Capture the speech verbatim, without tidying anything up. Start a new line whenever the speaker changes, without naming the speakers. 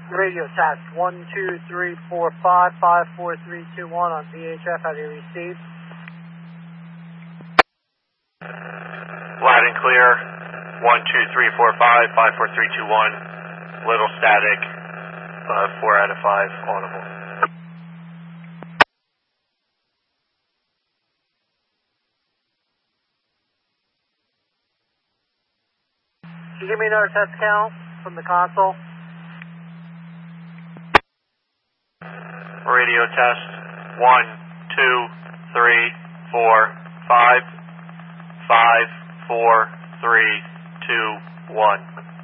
Radio test one two three four five five four three two one on V H F. How do you receive?
Loud and clear. one two three four five five four three two one. Little static. Uh, four out of five audible.
Can you give me another test count from the console?
Radio test one two three four five five four three two one.